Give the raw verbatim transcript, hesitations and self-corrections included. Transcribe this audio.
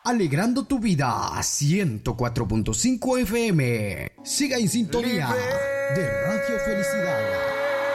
alegrando tu vida. ciento cuatro punto cinco F M. Siga en sintonía de Radio Felicidad.